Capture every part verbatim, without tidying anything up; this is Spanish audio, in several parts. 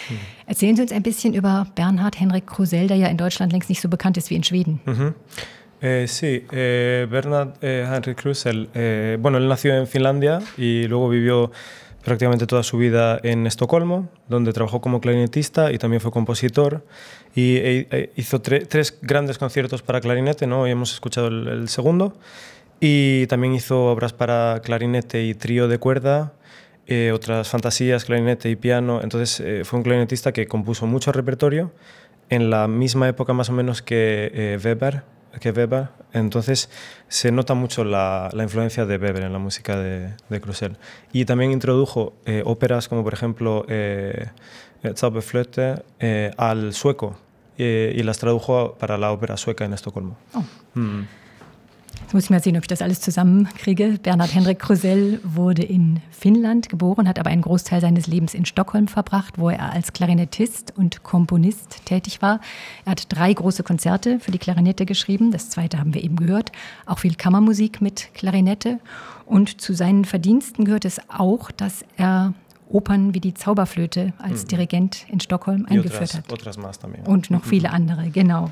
Erzählen Sie uns ein bisschen über Bernhard Henrik Krusell, der ja in Deutschland längst nicht so bekannt ist wie in Schweden. Uh-huh. Eh, sí, eh, Bernhard eh, Henrik Krusell, eh, bueno, él nació en Finlandia y luego vivió prácticamente toda su vida en Estocolmo, donde trabajó como clarinetista y también fue compositor. Y e, e hizo tre- tres grandes conciertos para clarinete, ¿no? Hoy hemos escuchado el, el segundo. Y también hizo obras para clarinete y trío de cuerda, eh, otras fantasías, clarinete y piano. Entonces eh, fue un clarinetista que compuso mucho repertorio en la misma época más o menos que eh, Weber. que Weber, entonces se nota mucho la, la influencia de Weber en la música de, de Krusell. Y también introdujo eh, óperas como por ejemplo eh, Zauberflöte eh, al sueco eh, y las tradujo para la ópera sueca en Estocolmo. Oh. Mm. Jetzt muss ich mal sehen, ob ich das alles zusammenkriege. Bernhard Henrik Krusell wurde in Finnland geboren, hat aber einen Großteil seines Lebens in Stockholm verbracht, wo er als Klarinettist und Komponist tätig war. Er hat drei große Konzerte für die Klarinette geschrieben. Das zweite haben wir eben gehört. Auch viel Kammermusik mit Klarinette. Und zu seinen Verdiensten gehört es auch, dass er Opern wie die Zauberflöte als mhm. Dirigent in Stockholm eingeführt otras, hat. Otras más también. Und noch viele andere, genau.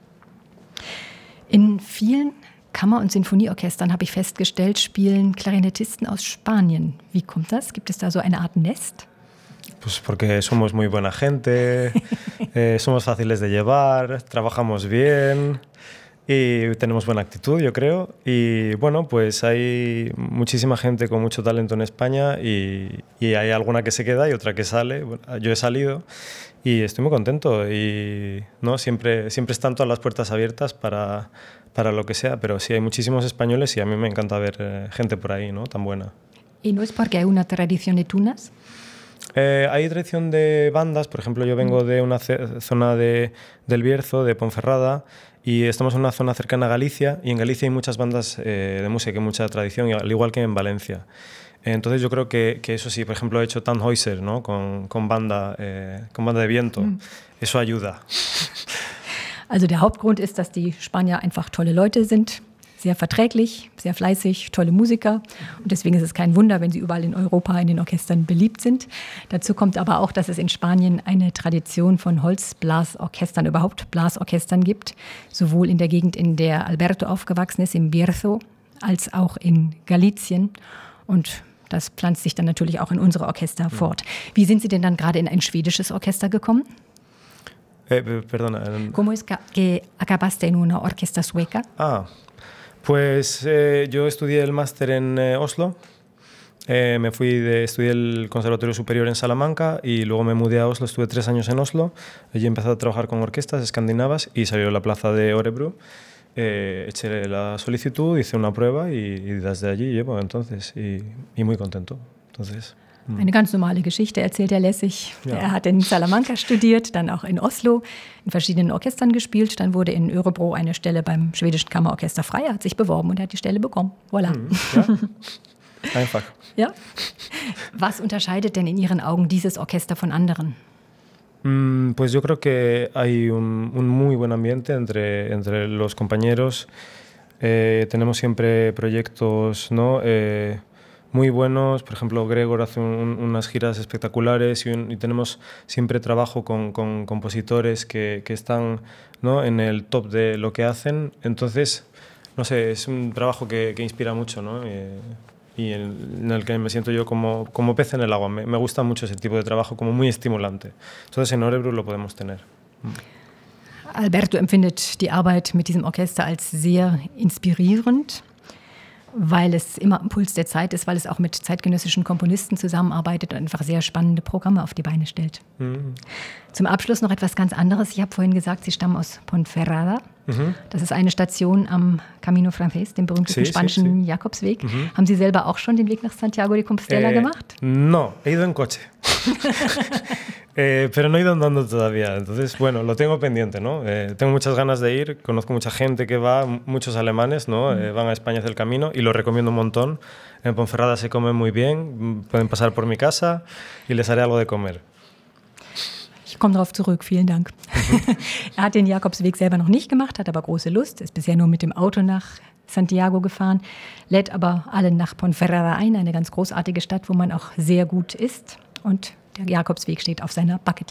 In vielen Kammer- und Sinfonieorchestern, habe ich festgestellt, spielen Klarinettisten aus Spanien. Wie kommt das? Gibt es da so eine Art Nest? Pues porque somos muy buena gente, eh, somos fáciles de llevar, trabajamos bien y tenemos buena actitud, yo creo. Y bueno, pues hay muchísima gente con mucho talento en España y, y hay alguna que se queda y otra que sale. Bueno, yo he salido y estoy muy contento y no siempre, siempre están todas las puertas abiertas para... para lo que sea, pero sí hay muchísimos españoles y a mí me encanta ver eh, gente por ahí, ¿no? Tan buena. ¿Y no es porque hay una tradición de tunas? Eh, hay tradición de bandas, por ejemplo, yo vengo de una ce- zona de, del Bierzo, de Ponferrada, y estamos en una zona cercana a Galicia, y en Galicia hay muchas bandas eh, de música, hay mucha tradición, al igual que en Valencia. Entonces yo creo que, que eso sí, por ejemplo, he hecho Tannhäuser, ¿no? Con, con, banda, eh, con banda de viento, mm. Eso ayuda. Also der Hauptgrund ist, dass die Spanier einfach tolle Leute sind, sehr verträglich, sehr fleißig, tolle Musiker. Und deswegen ist es kein Wunder, wenn sie überall in Europa in den Orchestern beliebt sind. Dazu kommt aber auch, dass es in Spanien eine Tradition von Holzblasorchestern, überhaupt Blasorchestern gibt. Sowohl in der Gegend, in der Alberto aufgewachsen ist, im Bierzo, als auch in Galicien. Und das pflanzt sich dann natürlich auch in unsere Orchester fort. Wie sind Sie denn dann gerade in ein schwedisches Orchester gekommen? Eh, perdona. ¿Cómo es que acabaste en una orquesta sueca? Ah, pues eh, yo estudié el máster en eh, Oslo. Eh, me fui de estudié el Conservatorio Superior en Salamanca y luego me mudé a Oslo. Estuve tres años en Oslo. Allí empecé a trabajar con orquestas escandinavas y salió la plaza de Örebro. Eh, eché la solicitud, hice una prueba y, y desde allí llevo entonces y, y muy contento. Entonces. Eine ganz normale Geschichte, erzählt er lässig. Ja. Er hat in Salamanca studiert, dann auch in Oslo, in verschiedenen Orchestern gespielt. Dann wurde in Örebro eine Stelle beim schwedischen Kammerorchester frei. Er hat sich beworben und er hat die Stelle bekommen. Voilà. Mhm, ja. Einfach. Ja? Was unterscheidet denn in Ihren Augen dieses Orchester von anderen? Mm, pues yo creo que hay un, un muy buen ambiente entre, entre los compañeros. Eh, tenemos siempre proyectos, ¿no? Eh, muy buenos. Por ejemplo, Gregor hace un, unas giras espectaculares y, un, y tenemos siempre trabajo con, con compositores que, que están, ¿no? En el top de lo que hacen. Entonces, no sé, es un trabajo que, que inspira mucho, ¿no? Eh, y en, en el que me siento yo como, como pez en el agua. Me, me gusta mucho ese tipo de trabajo, como muy estimulante. Entonces, en Örebro lo podemos tener. Alberto empfindet die Arbeit mit diesem Orchester als sehr inspirierend, weil es immer am Puls der Zeit ist, weil es auch mit zeitgenössischen Komponisten zusammenarbeitet und einfach sehr spannende Programme auf die Beine stellt. Mhm. Zum Abschluss noch etwas ganz anderes. Ich habe vorhin gesagt, Sie stammen aus Ponferrada. Mhm. Das ist eine Station am Camino Frances, dem berühmtesten sí, spanischen sí, sí. Jakobsweg. Mhm. Haben Sie selber auch schon den Weg nach Santiago de Compostela eh, gemacht? No, he ido en coche. eh, pero no he ido andando todavía. Entonces, bueno, lo tengo pendiente, ¿no? Eh, tengo muchas ganas de ir. Conozco mucha gente que va, muchos alemanes, ¿no? Eh, van a España hacia el camino y lo recomiendo un montón. En Ponferrada se come muy bien. Pueden pasar por mi casa y les haré algo de comer. Ich komme darauf zurück, vielen Dank. Er hat den Jakobsweg selber noch nicht gemacht, hat aber große Lust, ist bisher nur mit dem Auto nach Santiago gefahren, lädt aber alle nach Ponferrada ein, eine ganz großartige Stadt, wo man auch sehr gut isst. Und der Jakobsweg steht auf seiner Bucketlist.